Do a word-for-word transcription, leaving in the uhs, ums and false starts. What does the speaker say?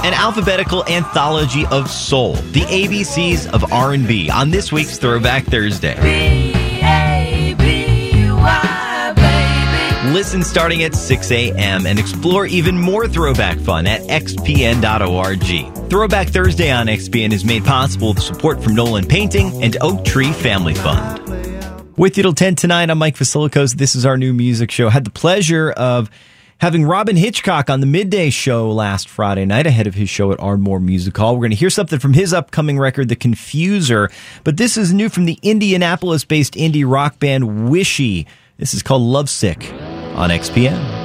an alphabetical anthology of soul, the A B Cs of R and B, on this week's Throwback Thursday. B A B Y, baby. Listen starting at six a.m. and explore even more throwback fun at x p n dot org. Throwback Thursday on X P N is made possible with support from Nolan Painting and Oak Tree Family Fund. With you till ten tonight, I'm Mike Vasilikos. This is our new music show. Had the pleasure of having Robin Hitchcock on the midday show last Friday night ahead of his show at Ardmore Music Hall. We're going to hear something from his upcoming record, The Confuser. But this is new from the Indianapolis-based indie rock band Wishy. This is called Lovesick on X P N.